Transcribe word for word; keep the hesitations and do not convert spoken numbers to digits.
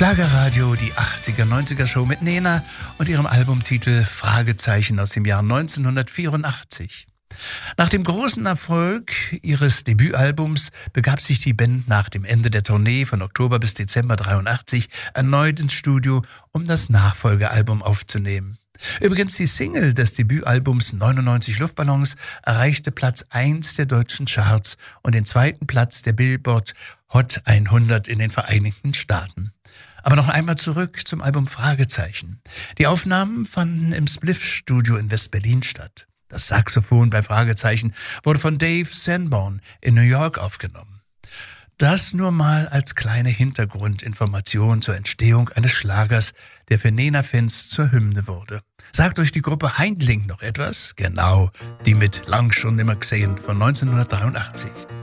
Schlagerradio, die achtziger, neunziger Show mit Nena und ihrem Albumtitel Fragezeichen aus dem Jahr neunzehnhundertvierundachtzig. Nach dem großen Erfolg ihres Debütalbums begab sich die Band nach dem Ende der Tournee von Oktober bis Dezember dreiundachtzig erneut ins Studio, um das Nachfolgealbum aufzunehmen. Übrigens die Single des Debütalbums neunundneunzig Luftballons erreichte Platz eins der deutschen Charts und den zweiten Platz der Billboard Hot hundert in den Vereinigten Staaten. Aber noch einmal zurück zum Album Fragezeichen. Die Aufnahmen fanden im Spliff-Studio in West-Berlin statt. Das Saxophon bei Fragezeichen wurde von Dave Sanborn in New York aufgenommen. Das nur mal als kleine Hintergrundinformation zur Entstehung eines Schlagers, der für Nena-Fans zur Hymne wurde. Sagt euch die Gruppe Haindling noch etwas? Genau, die mit Lang schon nimmer gesehen von neunzehnhundertdreiundachtzig.